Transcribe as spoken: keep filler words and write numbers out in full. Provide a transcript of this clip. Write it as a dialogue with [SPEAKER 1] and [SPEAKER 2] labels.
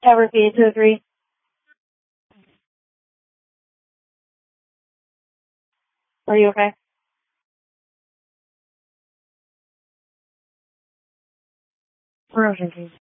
[SPEAKER 1] Tower P eight two oh three. Are you okay? Erosion, please.